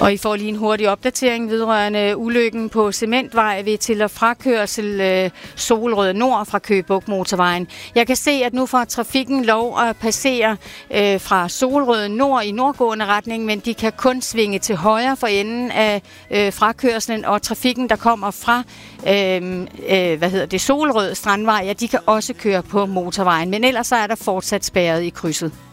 Og I får lige en hurtig opdatering vedrørende ulykken på Cementvej ved til- og frakørsel Solrød Nord fra Køge Bugt Motorvejen. Jeg kan se, at nu får trafikken lov at passere fra Solrød Nord i nordgående retning, men de kan kun svinge til højre for enden af frakørslen, og trafikken, der kommer fra Solrød Strandvej, ja, de kan også køre på motorvejen, men ellers så er der fortsat spærret i krydset.